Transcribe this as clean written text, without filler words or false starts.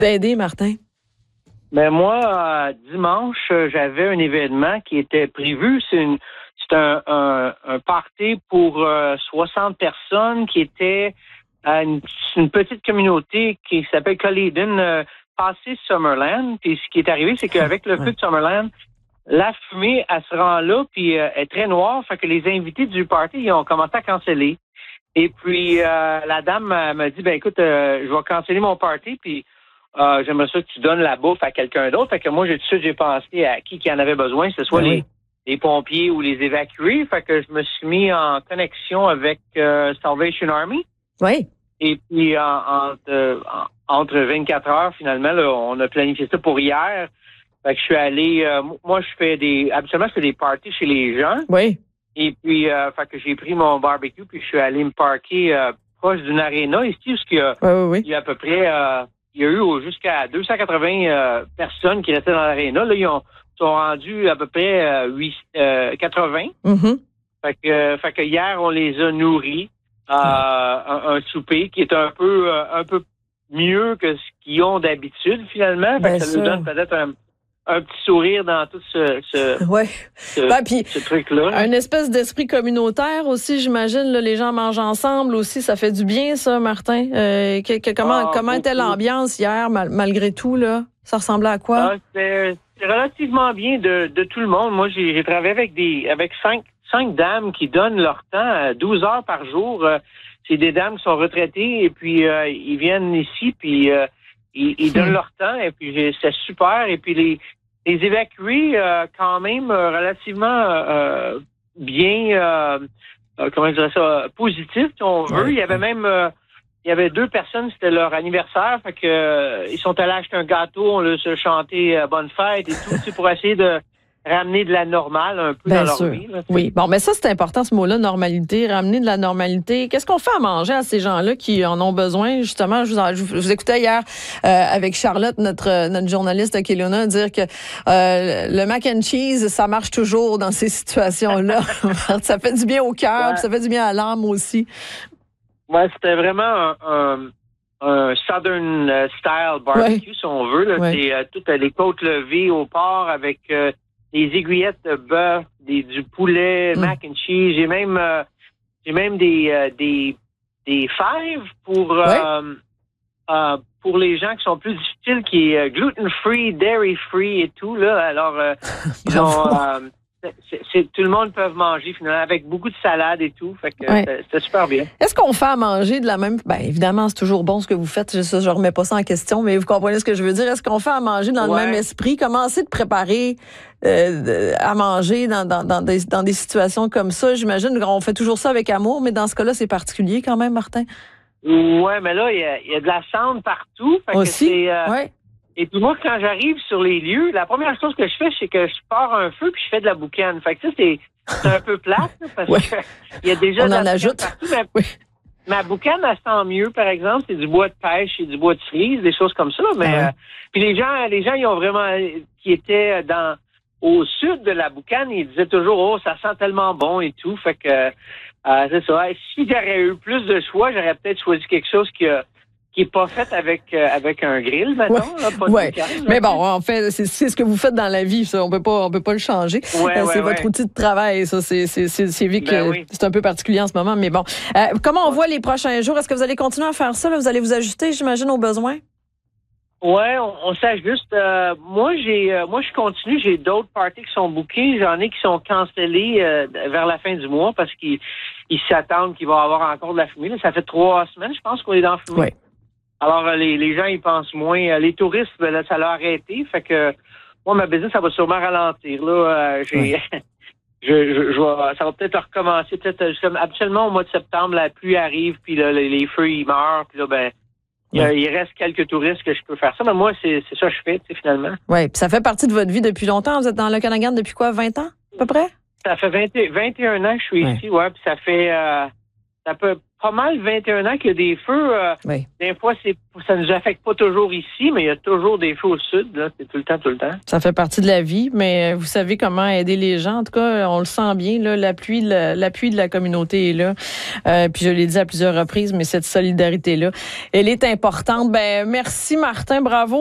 t'aider, Martin? Ben moi, dimanche, j'avais un événement qui était prévu. C'est un party pour 60 personnes qui était à une petite communauté qui s'appelle Culloden, passé Summerland. Puis ce qui est arrivé, c'est qu'avec le feu de Summerland, la fumée, elle se rend là, puis est très noire. Fait que les invités du party, ils ont commencé à canceller. Et puis, la dame m'a dit, ben écoute, je vais canceller mon party, puis j'aimerais ça que tu donnes la bouffe à quelqu'un d'autre. Fait que moi, tout de suite, j'ai pensé à qui en avait besoin, que ce soit les pompiers ou les évacués. Fait que je me suis mis en connexion avec Salvation Army. Oui. Et puis, entre 24 heures, finalement, là, on a planifié ça pour hier. Fait que je suis allé, moi, habituellement, je fais des parties chez les gens. Oui. Et puis, fait que j'ai pris mon barbecue, puis je suis allé me parquer proche d'une aréna ici, parce qu'il il y a à peu près, il y a eu jusqu'à 280 personnes qui restaient dans l'aréna. Là, ils sont rendus à peu près 80. Mm-hmm. Fait que hier, on les a nourris. Un souper qui est un peu mieux que ce qu'ils ont d'habitude, finalement. Fait que ça nous donne peut-être un petit sourire dans tout ce truc-là. Un espèce d'esprit communautaire aussi, j'imagine. Là, les gens mangent ensemble aussi. Ça fait du bien, ça, Martin. Comment était l'ambiance hier, malgré tout, là? Ça ressemblait à quoi? C'est relativement bien de tout le monde. Moi, j'ai travaillé avec cinq dames qui donnent leur temps 12 heures par jour. C'est des dames qui sont retraitées et puis ils viennent ici puis ils donnent leur temps et puis c'est super. Et puis les évacués quand même relativement bien, comment je dirais ça, positifs si on veut. Il y avait même il y avait 2 personnes, c'était leur anniversaire, fait que ils sont allés acheter un gâteau, on leur a chanté bonne fête et tout, pour essayer de ramener de la normale un peu dans leur vie. Là, oui, bon, mais ça, c'est important, ce mot-là, normalité, ramener de la normalité. Qu'est-ce qu'on fait à manger à ces gens-là qui en ont besoin? Justement, je vous écoutais hier avec Charlotte, notre journaliste à Kelowna, dire que le mac and cheese, ça marche toujours dans ces situations-là. Ça fait du bien au cœur, puis ça fait du bien à l'âme aussi. Ouais, c'était vraiment un Southern style barbecue, si on veut. Là. C'est toutes les côtes levées au porc avec des aiguillettes de bœuf, du poulet, mac and cheese. J'ai même des fèves pour les gens qui sont plus difficiles, qui est gluten-free, dairy-free et tout. Là. Alors, ils ont... tout le monde peut manger finalement avec beaucoup de salade et tout, fait que c'était super bien. Est-ce qu'on fait à manger de la même... Ben évidemment, c'est toujours bon ce que vous faites, je remets pas ça en question, mais vous comprenez ce que je veux dire. Est-ce qu'on fait à manger dans le même esprit? Commencer de préparer à manger dans des situations comme ça? J'imagine qu'on fait toujours ça avec amour, mais dans ce cas-là, c'est particulier quand même, Martin. Ouais, mais là, il y a de la cendre partout. Fait aussi, Et puis moi, quand j'arrive sur les lieux, la première chose que je fais, c'est que je pars un feu puis je fais de la boucane. Fait que ça, c'est un peu plate, parce que il y a déjà de la boucane partout. Ma boucane, elle sent mieux, par exemple. C'est du bois de pêche et du bois de cerise, des choses comme ça. Mais puis les gens, ils ont vraiment... qui étaient au sud de la boucane, ils disaient toujours « Oh, ça sent tellement bon et tout. » Fait que c'est ça. Si j'aurais eu plus de choix, j'aurais peut-être choisi quelque chose qui est pas fait avec un grill, maintenant. Mais bon, en fait, c'est ce que vous faites dans la vie, ça. On peut pas le changer. C'est votre outil de travail, ça. C'est vu que c'est un peu particulier en ce moment, mais bon. Comment on voit les prochains jours? Est-ce que vous allez continuer à faire ça? Là? Vous allez vous ajuster, j'imagine, aux besoins? Ouais, on s'ajuste. Moi, je continue. J'ai d'autres parties qui sont bookées. J'en ai qui sont cancellées vers la fin du mois parce qu'ils s'attendent qu'il va y avoir encore de la fumée. Là, ça fait 3 semaines, je pense, qu'on est dans la fumée. Ouais. Alors, les gens, ils pensent moins. Les touristes, là, ça l'a arrêté. Fait que moi, ma business, ça va sûrement ralentir. Là, ça va peut-être recommencer. Habituellement, au mois de septembre, la pluie arrive, puis là, les feux, ils meurent. Puis là, il reste quelques touristes que je peux faire ça. Mais moi, c'est ça que je fais, finalement. Oui, puis ça fait partie de votre vie depuis longtemps. Vous êtes dans l'Okanagan depuis quoi, 20 ans, à peu près? Ça fait 21 ans que je suis ici, puis ça fait... ça peut pas mal 21 ans qu'il y a des feux. Oui. Des fois, ça nous affecte pas toujours ici, mais il y a toujours des feux au sud. Là, c'est tout le temps. Ça fait partie de la vie, mais vous savez comment aider les gens. En tout cas, on le sent bien. Là, l'appui de la communauté est là. Puis je l'ai dit à plusieurs reprises, mais cette solidarité-là, elle est importante. Ben, merci Martin, bravo.